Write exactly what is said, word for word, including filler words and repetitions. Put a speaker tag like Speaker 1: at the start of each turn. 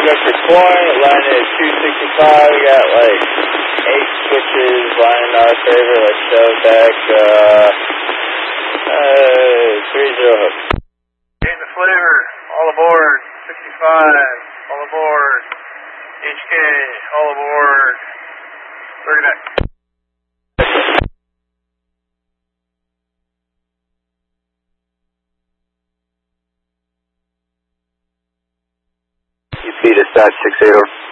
Speaker 1: good for corn, line at two sixty-five, we got like eight switches lining in our favor, let's show back, uh, uh, three zero hook.
Speaker 2: Getting the flavor, all aboard, sixty-five, all aboard, H K, all aboard, thirty-nine.
Speaker 3: U P dispatch six eight zero.